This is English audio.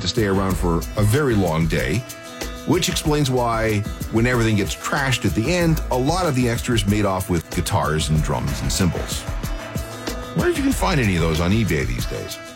to stay around for a very long day, which explains why, when everything gets trashed at the end, a lot of the extras made off with guitars and drums and cymbals. I wonder if you can find any of those on eBay these days.